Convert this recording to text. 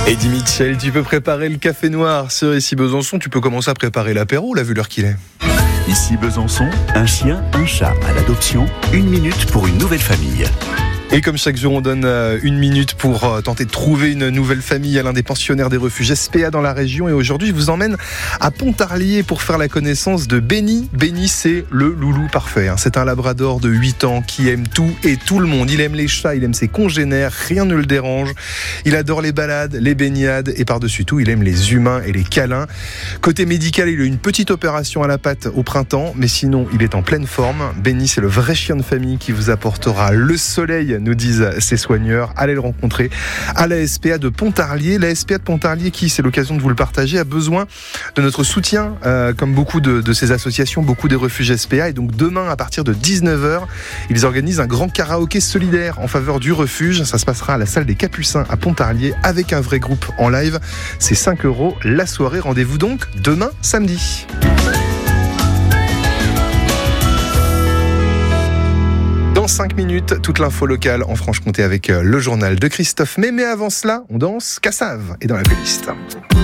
Eddie Mitchell, tu peux préparer le café noir sur Ici Besançon, tu peux commencer à préparer l'apéro, là, vu l'heure qu'il est. Ici Besançon, un chien, un chat à l'adoption, 1 minute pour une nouvelle famille. Et comme chaque jour, on donne 1 minute pour tenter de trouver une nouvelle famille à l'un des pensionnaires des refuges SPA dans la région. Et aujourd'hui, je vous emmène à Pontarlier pour faire la connaissance de Benny. Benny, c'est le loulou parfait. C'est un labrador de 8 ans qui aime tout et tout le monde. Il aime les chats, il aime ses congénères, rien ne le dérange. Il adore les balades, les baignades et par-dessus tout, il aime les humains et les câlins. Côté médical, il a eu une petite opération à la patte au printemps, mais sinon, il est en pleine forme. Benny, c'est le vrai chien de famille qui vous apportera le soleil, nous disent ses soigneurs. Allez le rencontrer à la SPA de Pontarlier. La SPA de Pontarlier, qui, c'est l'occasion de vous le partager, a besoin de notre soutien, comme beaucoup de ces associations, beaucoup des refuges SPA. Et donc demain, à partir de 19h, ils organisent un grand karaoké solidaire en faveur du refuge. Ça se passera à la salle des Capucins à Pontarlier avec un vrai groupe en live. C'est 5 € la soirée. Rendez-vous donc demain, samedi. Dans 5 minutes, toute l'info locale en Franche-Comté avec le journal de Christophe. Mais avant cela, on danse Cassave et dans la playlist.